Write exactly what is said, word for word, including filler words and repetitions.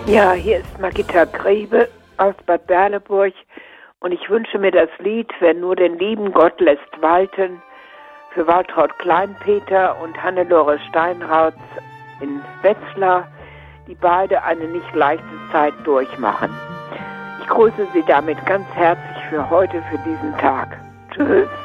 Ja, hier ist Margita Grebe aus Bad Berleburg und ich wünsche mir das Lied "Wer nur den lieben Gott lässt walten" für Waltraud Kleinpeter und Hannelore Steinrautz in Wetzlar, die beide eine nicht leichte Zeit durchmachen. Ich grüße Sie damit ganz herzlich für heute, für diesen Tag. Tschüss.